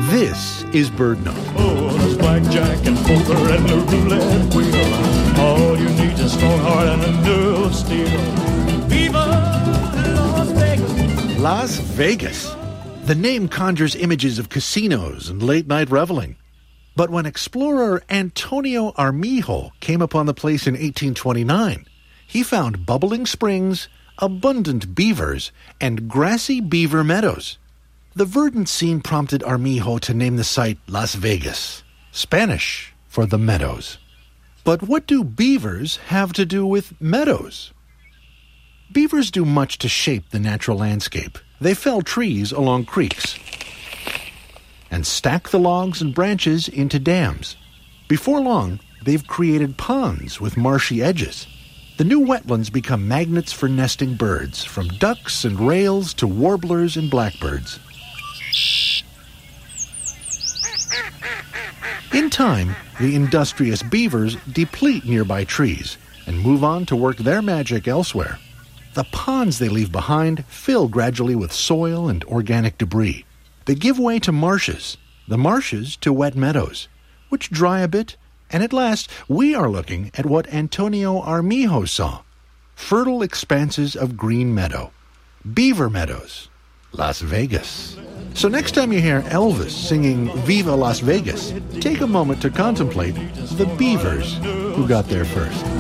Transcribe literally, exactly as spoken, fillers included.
This is BirdNote. Oh, there's blackjack and poker and the roulette wheel. All you need is a strong heart and a nerve of steel. Viva Las Vegas! Las Vegas. The name conjures images of casinos and late-night reveling. But when explorer Antonio Armijo came upon the place in eighteen twenty-nine, he found bubbling springs, abundant beavers, and grassy beaver meadows. The verdant scene prompted Armijo to name the site Las Vegas, Spanish for the meadows. But what do beavers have to do with meadows? Beavers do much to shape the natural landscape. They fell trees along creeks and stack the logs and branches into dams. Before long, they've created ponds with marshy edges. The new wetlands become magnets for nesting birds, from ducks and rails to warblers and blackbirds. In time, the industrious beavers deplete nearby trees and move on to work their magic elsewhere. The ponds they leave behind fill gradually with soil and organic debris. They give way to marshes, the marshes to wet meadows, which dry a bit, and at last we are looking at what Antonio Armijo saw: fertile expanses of green meadow, beaver meadows, Las Vegas. So next time you hear Elvis singing Viva Las Vegas, take a moment to contemplate the beavers who got there first.